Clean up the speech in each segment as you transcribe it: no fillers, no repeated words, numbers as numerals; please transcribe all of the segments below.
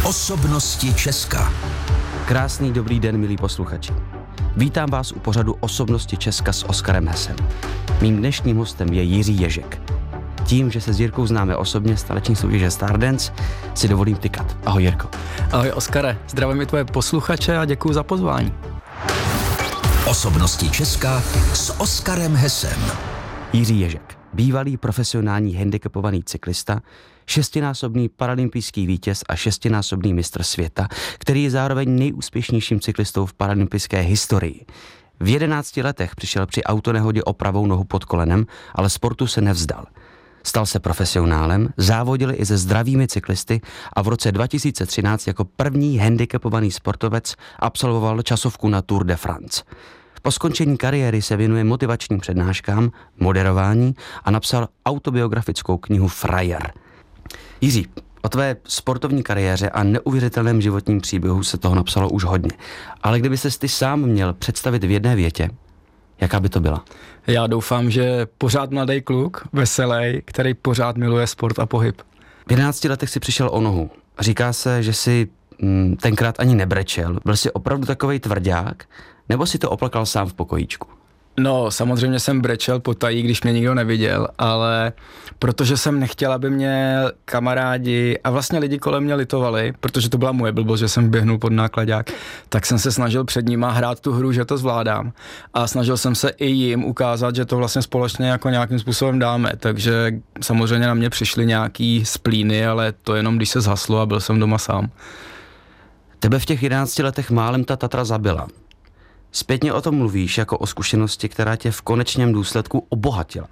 Osobnosti Česka. Krásný dobrý den, milí posluchači. Vítám vás u pořadu Osobnosti Česka s Oskarem Hesem. Mým dnešním hostem je Jiří Ježek. Tím, že se s Jirkou známe osobně z taneční soutěže Stardance, si dovolím tykat. Ahoj, Jirko. Ahoj, Oskare. Zdravím i tvoje posluchače a děkuju za pozvání. Osobnosti Česka s Oskarem Hesem. Jiří Ježek, bývalý profesionální handicapovaný cyklista, šestinásobný paralympijský vítěz a šestinásobný mistr světa, který je zároveň nejúspěšnějším cyklistou v paralympijské historii. V 11 letech přišel při autonehodě o pravou nohu pod kolenem, ale sportu se nevzdal. Stal se profesionálem, závodil i se zdravými cyklisty a v roce 2013 jako první handicapovaný sportovec absolvoval časovku na Tour de France. Po skončení kariéry se věnuje motivačním přednáškám, moderování a napsal autobiografickou knihu Frajer. Jiří, o tvé sportovní kariéře a neuvěřitelném životním příběhu se toho napsalo už hodně. Ale kdyby ses ty sám měl představit v jedné větě, jaká by to byla? Já doufám, že pořád mladý kluk, veselý, který pořád miluje sport a pohyb. V 11 letech si přišel o nohu. Říká se, že si tenkrát ani nebrečel. Byl jsi opravdu takovej tvrdák? Nebo si to oplakal sám v pokojíčku? No, samozřejmě jsem brečel potají, když mě nikdo neviděl, ale protože jsem nechtěl, aby mě kamarádi a vlastně lidi kolem mě litovali, protože to byla moje blbost, že jsem běhnul pod nákladák, tak jsem se snažil před nima hrát tu hru, že to zvládám. A snažil jsem se i jim ukázat, že to vlastně společně jako nějakým způsobem dáme, takže samozřejmě na mě přišly nějaký splíny, ale to jenom když se zhaslo a byl jsem doma sám. Tebe v těch 11 letech málem ta Tatra zabila. Zpětně o tom mluvíš jako o zkušenosti, která tě v konečném důsledku obohatila.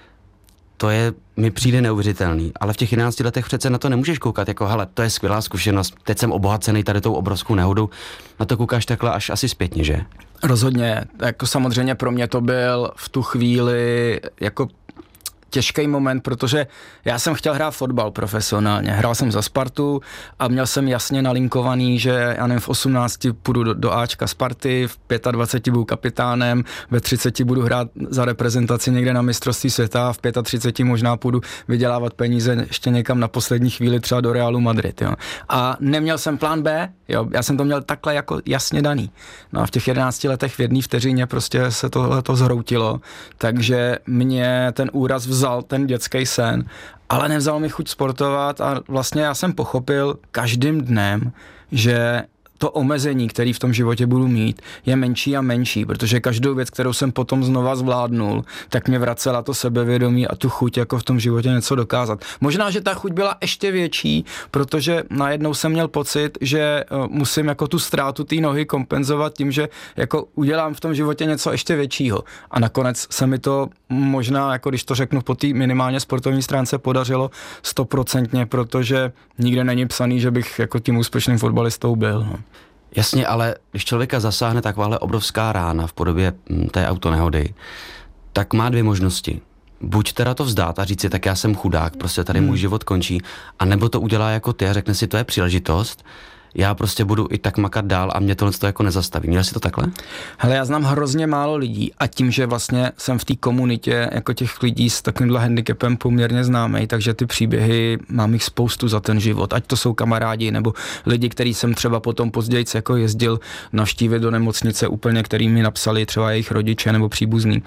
Mi přijde neuvěřitelný, ale v těch 11 letech přece na to nemůžeš koukat jako, hele, to je skvělá zkušenost, teď jsem obohacený tady tou obrovskou nehodou, na to koukáš takhle až asi zpětně, že? Rozhodně, jako samozřejmě pro mě to byl v tu chvíli jako těžký moment, protože já jsem chtěl hrát fotbal profesionálně. Hrál jsem za Spartu a měl jsem jasně nalinkovaný, že já nevím, v 18 půjdu do Ačka Sparty, v 25 budu kapitánem, ve 30 budu hrát za reprezentaci někde na mistrovství světa, v 35 možná půjdu vydělávat peníze ještě někam na poslední chvíli třeba do Realu Madrid. Jo. A neměl jsem plán B, jo. Já jsem to měl takhle jako jasně daný. No a v těch 11 letech v jedné vteřině prostě se tohleto zhroutilo, takže mě ten úraz vzal ten dětský sen, ale nevzal mi chuť sportovat a vlastně já jsem pochopil každým dnem, že to omezení, který v tom životě budu mít, je menší a menší, protože každou věc, kterou jsem potom znova zvládnul, tak mě vracela to sebevědomí a tu chuť jako v tom životě něco dokázat. Možná, že ta chuť byla ještě větší, protože najednou jsem měl pocit, že musím jako tu ztrátu té nohy kompenzovat tím, že jako udělám v tom životě něco ještě většího. A nakonec se mi to možná, jako když to řeknu po té minimálně sportovní stránce, podařilo 100%, protože nikde není psaný, že bych jako tím úspěšným fotbalistou byl. No. Jasně, ale když člověka zasáhne takováhle obrovská rána v podobě té autonehody, tak má dvě možnosti. Buď teda to vzdát a říct si, tak já jsem chudák, prostě tady můj život končí, anebo to udělá jako ty a řekne si, to je příležitost, já prostě budu i tak makat dál a mě tohle to jako nezastaví. Měl jsi to takhle? Hele, já znám hrozně málo lidí a tím, že vlastně jsem v té komunitě jako těch lidí s takovýmhle handicapem poměrně známej, takže ty příběhy mám jich spoustu za ten život. Ať to jsou kamarádi nebo lidi, který jsem třeba potom později jako jezdil navštívit do nemocnice úplně, který mi napsali třeba jejich rodiče nebo příbuzní.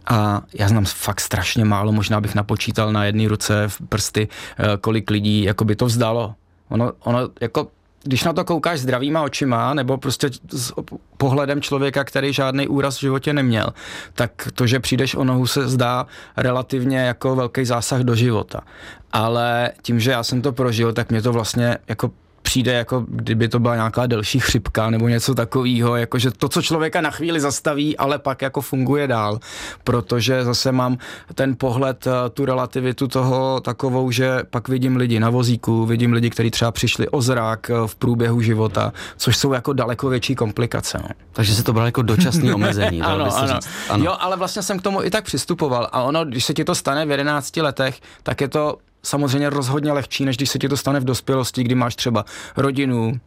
A já znám fakt strašně málo, možná bych napočítal na jedné ruce v prsty, kolik lidí jako by to vzdalo. Ono jako když na to koukáš zdravýma očima, nebo prostě s pohledem člověka, který žádný úraz v životě neměl, tak to, že přijdeš o nohu, se zdá relativně jako velký zásah do života. Ale tím, že já jsem to prožil, tak mě to vlastně jako přijde, jako kdyby to byla nějaká delší chřipka nebo něco takového, jakože to, co člověka na chvíli zastaví, ale pak jako funguje dál, protože zase mám ten pohled, tu relativitu toho takovou, že pak vidím lidi na vozíku, vidím lidi, kteří třeba přišli o zrak v průběhu života, což jsou jako daleko větší komplikace. No. Takže se to bylo jako dočasný omezení. Ano. Jo, ale vlastně jsem k tomu i tak přistupoval a ono, když se ti to stane v 11 letech, tak je to samozřejmě rozhodně lehčí, než když se ti to stane v dospělosti, kdy máš třeba rodinu,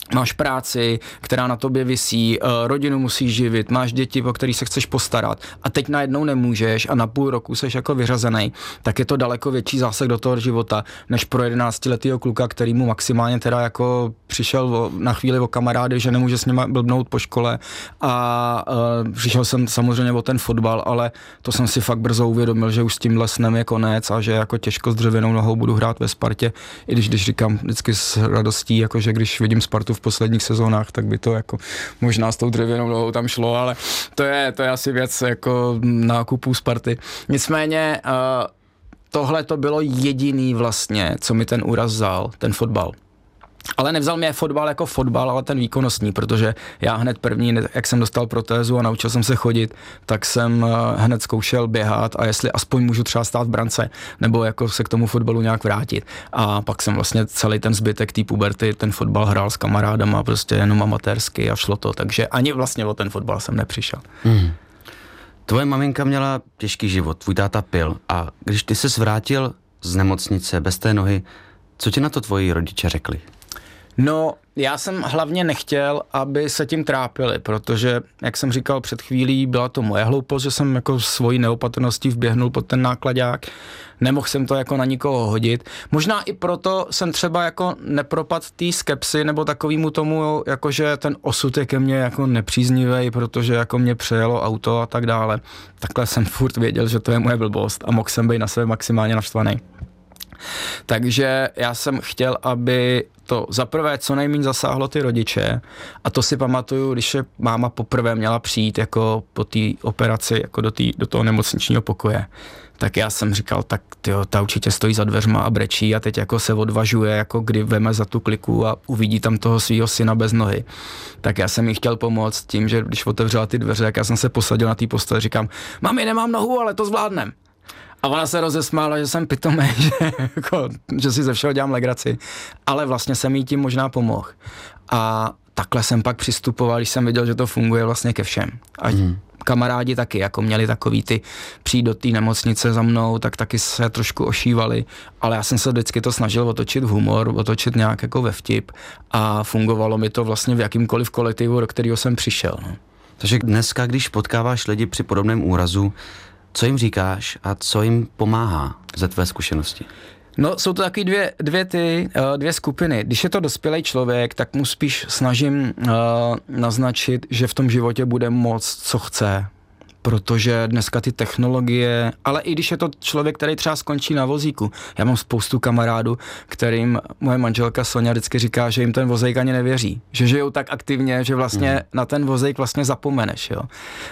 máš práci, která na tobě visí, rodinu musíš živit, máš děti, o který se chceš postarat a teď najednou nemůžeš a na půl roku seš jako vyřazený, tak je to daleko větší zásah do toho života, než pro 11letýho kluka, který mu maximálně teda jako přišel na chvíli o kamarády, že nemůže s nima blbnout po škole a přišel jsem samozřejmě o ten fotbal, ale to jsem si fakt brzo uvědomil, že už s tímhle snem je konec a že jako těžko s dřevěnou nohou budu hrát ve Spartě, i když říkám vždycky s radostí, jako že když vidím Spartu v posledních sezónách, tak by to jako možná s tou dřevěnou nohou tam šlo, ale to je asi věc jako nákupů Sparty. Nicméně tohle to bylo jediný vlastně, co mi ten úraz vzal, ten fotbal. Ale nevzal mě fotbal jako fotbal, ale ten výkonnostní, protože já hned první, jak jsem dostal protézu a naučil jsem se chodit, tak jsem hned zkoušel běhat a jestli aspoň můžu třeba stát v brance, nebo jako se k tomu fotbalu nějak vrátit. A pak jsem vlastně celý ten zbytek té puberty, ten fotbal hrál s kamarádama, prostě jenom amatérsky a šlo to, takže ani vlastně o ten fotbal jsem nepřišel. Tvoje maminka měla těžký život, tvůj táta pil a když ty ses vrátil z nemocnice bez té nohy, co ti na to tvoji rodiče řekli? No, já jsem hlavně nechtěl, aby se tím trápili, protože, jak jsem říkal před chvílí, byla to moje hloupost, že jsem jako svojí neopatrností vběhnul pod ten nákladák, nemohl jsem to jako na nikoho hodit. Možná i proto jsem třeba jako nepropadl té skepsy nebo takovýmu tomu, jakože ten osud je ke mně jako nepříznivý, protože jako mě přejelo auto a tak dále. Takhle jsem furt věděl, že to je moje blbost a mohl jsem být na sebe maximálně naštvaný. Takže já jsem chtěl, aby to zaprvé co nejméně zasáhlo ty rodiče a to si pamatuju, když je máma poprvé měla přijít jako po té operaci jako do toho nemocničního pokoje, tak já jsem říkal, tak tyjo, ta určitě stojí za dveřma a brečí a teď jako se odvažuje, jako kdy veme za tu kliku a uvidí tam toho svýho syna bez nohy. Tak já jsem jí chtěl pomoct tím, že když otevřela ty dveře, jak já jsem se posadil na té posteli, říkám, mami, nemám nohu, ale to zvládnem. A ona se rozesmála, že jsem pitomej, že si ze všeho dělám legraci, ale vlastně jsem jí tím možná pomohl. A takhle jsem pak přistupoval, když jsem viděl, že to funguje vlastně ke všem. A kamarádi taky, jako měli takový ty přijít do té nemocnice za mnou, tak taky se trošku ošívali, ale já jsem se vždycky to snažil otočit v humor, otočit nějak jako ve vtip a fungovalo mi to vlastně v jakýmkoliv kolektivu, do kterého jsem přišel. No. Takže dneska, když potkáváš lidi při podobném úrazu, co jim říkáš a co jim pomáhá ze tvé zkušenosti? No, jsou to taky dvě skupiny. Když je to dospělý člověk, tak mu spíš snažím naznačit, že v tom životě bude moc, co chce. Protože dneska ty technologie, ale i když je to člověk, který třeba skončí na vozíku. Já mám spoustu kamarádů, kterým moje manželka Sonja vždycky říká, že jim ten vozejk ani nevěří. Že žijou tak aktivně, že vlastně na ten vozejk vlastně zapomeneš, jo,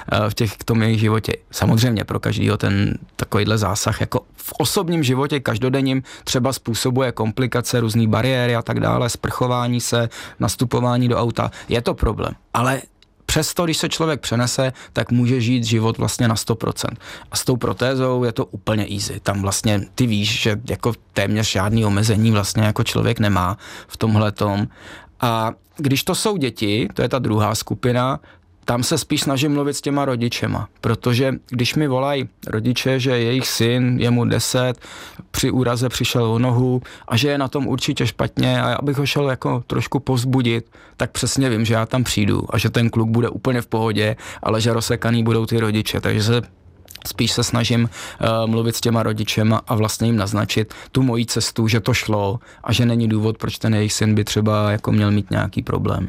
v tom jejich životě. Samozřejmě pro každýho ten takovýhle zásah, jako v osobním životě každodenním třeba způsobuje komplikace, různý bariéry a tak dále, sprchování se, nastupování do auta. Je to problém, ale přesto, když se člověk přenese, tak může žít život vlastně na 100%. A s tou protézou je to úplně easy. Tam vlastně ty víš, že jako téměř žádný omezení vlastně jako člověk nemá v tomhletom. A když to jsou děti, to je ta druhá skupina, tam se spíš snažím mluvit s těma rodičema, protože když mi volají rodiče, že jejich syn, je mu 10, při úraze přišel o nohu a že je na tom určitě špatně a já bych ho šel jako trošku povzbudit, tak přesně vím, že já tam přijdu a že ten kluk bude úplně v pohodě, ale že rozsekaný budou ty rodiče, takže spíš se snažím mluvit s těma rodičema a vlastně jim naznačit tu moji cestu, že to šlo a že není důvod, proč ten jejich syn by třeba jako měl mít nějaký problémy.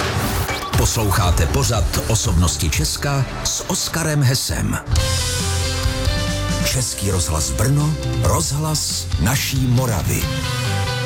Posloucháte pořad Osobnosti Česka s Oskarem Hesem. Český rozhlas Brno, rozhlas naší Moravy.